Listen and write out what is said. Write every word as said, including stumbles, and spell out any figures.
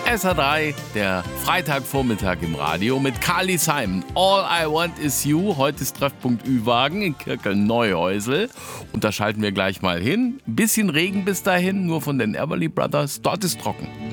S R drei, der Freitagvormittag im Radio mit Carly Simon. All I Want Is You. Heute ist Treffpunkt Ü-Wagen in Kirkel-Neuhäusel. Und da schalten wir gleich mal hin. Ein bisschen Regen bis dahin, nur von den Everly Brothers. Dort ist trocken.